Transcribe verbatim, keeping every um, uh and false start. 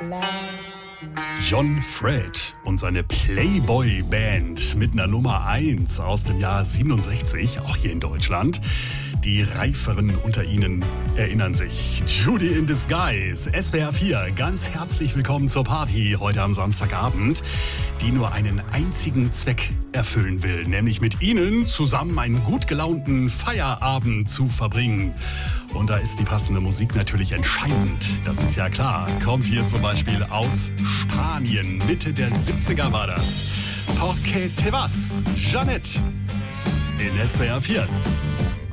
John Fred und seine Playboy-Band mit einer Nummer eins aus dem Jahr siebenundsechzig, auch hier in Deutschland. Die Reiferen unter Ihnen erinnern sich. Judy in Disguise, S W R vier, ganz herzlich willkommen zur Party heute am Samstagabend, die nur einen einzigen Zweck erfüllen will, nämlich mit Ihnen zusammen einen gut gelaunten Feierabend zu verbringen. Und da ist die passende Musik natürlich entscheidend, das ist ja klar. Kommt hier zum Beispiel aus Spanien, Mitte der siebziger war das. Porque te vas, Jeanette, in S W R vier.